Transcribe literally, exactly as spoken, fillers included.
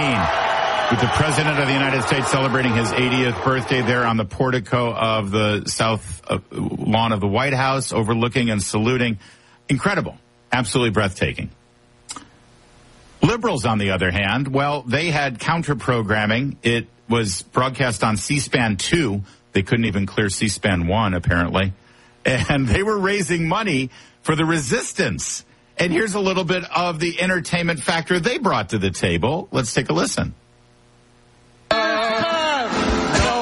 eighteen. With the President of the United States celebrating his eightieth birthday there on the portico of the south uh, lawn of the White House, overlooking and saluting. Incredible. Absolutely breathtaking. Liberals, on the other hand, well, they had counter-programming. It was broadcast on C-SPAN two. They couldn't even clear C-SPAN one, apparently. And they were raising money for the resistance. And here's a little bit of the entertainment factor they brought to the table. Let's take a listen.